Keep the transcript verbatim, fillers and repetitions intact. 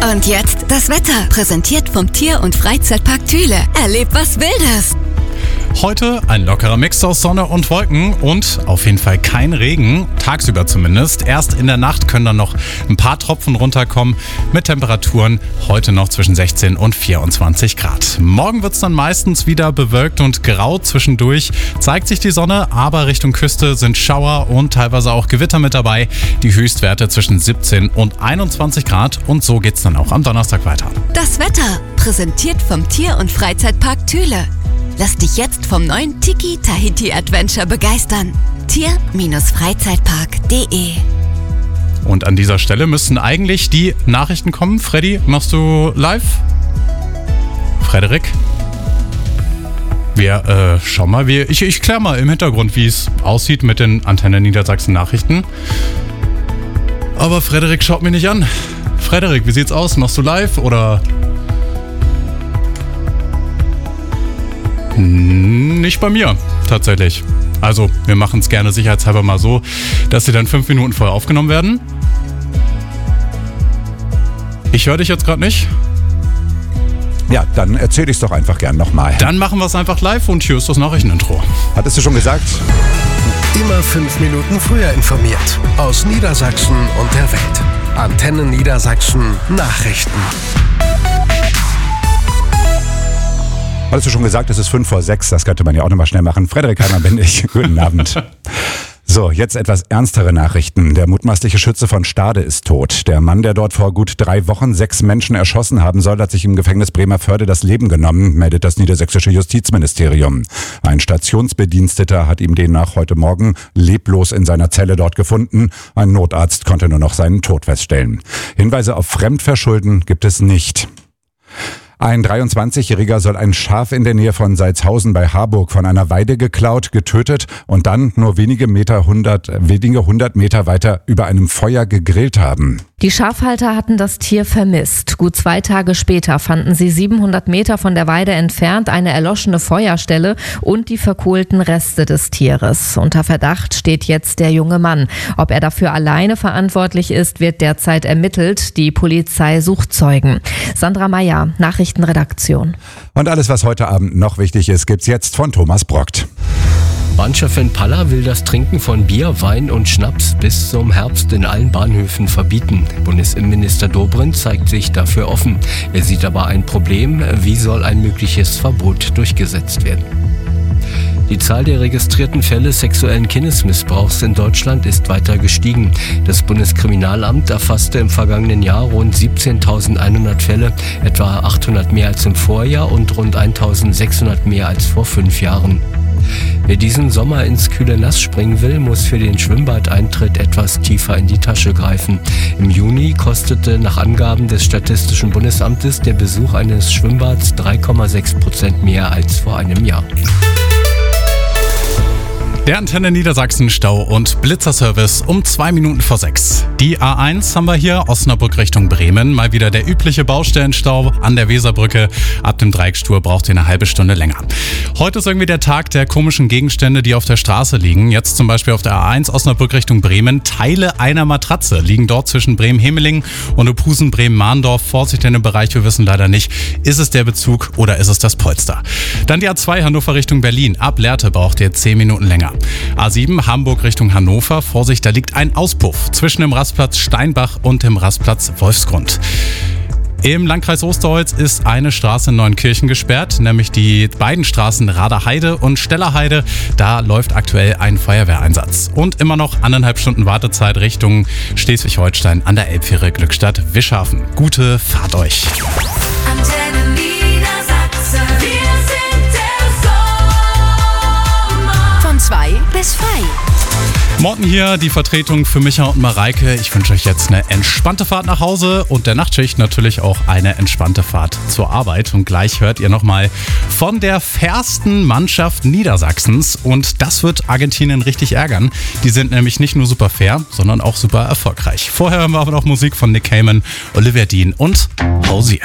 Und jetzt das Wetter, präsentiert vom Tier- und Freizeitpark Thüle. Erleb was Wildes! Heute ein lockerer Mix aus Sonne und Wolken und auf jeden Fall kein Regen, tagsüber zumindest. Erst in der Nacht können dann noch ein paar Tropfen runterkommen mit Temperaturen heute noch zwischen sechzehn und vierundzwanzig Grad. Morgen wird es dann meistens wieder bewölkt und grau. Zwischendurch zeigt sich die Sonne, aber Richtung Küste sind Schauer und teilweise auch Gewitter mit dabei. Die Höchstwerte zwischen siebzehn und einundzwanzig Grad und so geht's dann auch am Donnerstag weiter. Das Wetter, präsentiert vom Tier- und Freizeitpark Thüle. Lass dich jetzt vom neuen Tiki Tahiti Adventure begeistern. Tier-Freizeitpark punkt de. Und an dieser Stelle müssten eigentlich die Nachrichten kommen. Freddy, machst du live? Frederik? Wir, äh, schau mal, wir, ich, ich klär mal im Hintergrund, wie es aussieht mit den Antenne Niedersachsen Nachrichten. Aber Frederik schaut mich nicht an. Frederik, wie sieht's aus? Machst du live oder... Nicht bei mir, tatsächlich. Also, wir machen es gerne sicherheitshalber mal so, dass sie dann fünf Minuten vorher aufgenommen werden. Ich höre dich jetzt gerade nicht. Ja, dann erzähl ich's doch einfach gern nochmal. Dann machen wir es einfach live und hier ist das Nachrichtenintro. Hattest du schon gesagt? Immer fünf Minuten früher informiert. Aus Niedersachsen und der Welt. Antenne Niedersachsen Nachrichten. Hattest du schon gesagt, es ist fünf vor sechs, das könnte man ja auch nochmal schnell machen. Frederik Heimer bin ich. Guten Abend. So, jetzt etwas ernstere Nachrichten. Der mutmaßliche Schütze von Stade ist tot. Der Mann, der dort vor gut drei Wochen sechs Menschen erschossen haben soll, hat sich im Gefängnis Bremervörde das Leben genommen, meldet das niedersächsische Justizministerium. Ein Stationsbediensteter hat ihm demnach heute Morgen leblos in seiner Zelle dort gefunden. Ein Notarzt konnte nur noch seinen Tod feststellen. Hinweise auf Fremdverschulden gibt es nicht. Ein dreiundzwanzigjähriger soll ein Schaf in der Nähe von Salzhausen bei Harburg von einer Weide geklaut, getötet und dann nur wenige Meter hundert, wenige hundert Meter weiter über einem Feuer gegrillt haben. Die Schafhalter hatten das Tier vermisst. Gut zwei Tage später fanden sie siebenhundert Meter von der Weide entfernt eine erloschene Feuerstelle und die verkohlten Reste des Tieres. Unter Verdacht steht jetzt der junge Mann. Ob er dafür alleine verantwortlich ist, wird derzeit ermittelt. Die Polizei sucht Zeugen. Sandra Meyer, Nachrichtenredaktion. Und alles, was heute Abend noch wichtig ist, gibt's jetzt von Thomas Brockt. Bahnchefin Palla will das Trinken von Bier, Wein und Schnaps bis zum Herbst in allen Bahnhöfen verbieten. Bundesinnenminister Dobrindt zeigt sich dafür offen. Er sieht aber ein Problem. Wie soll ein mögliches Verbot durchgesetzt werden? Die Zahl der registrierten Fälle sexuellen Kindesmissbrauchs in Deutschland ist weiter gestiegen. Das Bundeskriminalamt erfasste im vergangenen Jahr rund siebzehntausendeinhundert Fälle, etwa achthundert mehr als im Vorjahr und rund eintausendsechshundert mehr als vor fünf Jahren. Wer diesen Sommer ins kühle Nass springen will, muss für den Schwimmbadeintritt etwas tiefer in die Tasche greifen. Im Juni kostete nach Angaben des Statistischen Bundesamtes der Besuch eines Schwimmbads drei Komma sechs Prozent mehr als vor einem Jahr. Der Antenne Niedersachsen Stau- und Blitzerservice um zwei Minuten vor sechs. Die A eins haben wir hier, Osnabrück Richtung Bremen. Mal wieder der übliche Baustellenstau an der Weserbrücke. Ab dem Dreieckstur braucht ihr eine halbe Stunde länger. Heute ist irgendwie der Tag der komischen Gegenstände, die auf der Straße liegen. Jetzt zum Beispiel auf der A eins Osnabrück Richtung Bremen. Teile einer Matratze liegen dort zwischen Bremen-Hemeling und Opusen Bremen-Mahndorf. Vorsicht in dem Bereich, wir wissen leider nicht, ist es der Bezug oder ist es das Polster. Dann die A zwei Hannover Richtung Berlin. Ab Lehrte braucht ihr zehn Minuten länger. A sieben Hamburg Richtung Hannover. Vorsicht, da liegt ein Auspuff zwischen dem Rastplatz Steinbach und dem Rastplatz Wolfsgrund. Im Landkreis Osterholz ist eine Straße in Neuenkirchen gesperrt, nämlich die beiden Straßen Raderheide und Stellerheide. Da läuft aktuell ein Feuerwehreinsatz. Und immer noch anderthalb Stunden Wartezeit Richtung Schleswig-Holstein an der Elbfähre Glückstadt-Wischhafen. Gute Fahrt euch! Antenne Niedersachsen, wir sind der Sommer. Von zwei bis frei. Morten hier, die Vertretung für Micha und Mareike. Ich wünsche euch jetzt eine entspannte Fahrt nach Hause und der Nachtschicht natürlich auch eine entspannte Fahrt zur Arbeit. Und gleich hört ihr nochmal von der fairsten Mannschaft Niedersachsens und das wird Argentinien richtig ärgern. Die sind nämlich nicht nur super fair, sondern auch super erfolgreich. Vorher hören wir aber noch Musik von Nick Cayman, Olivia Dean und Hosier.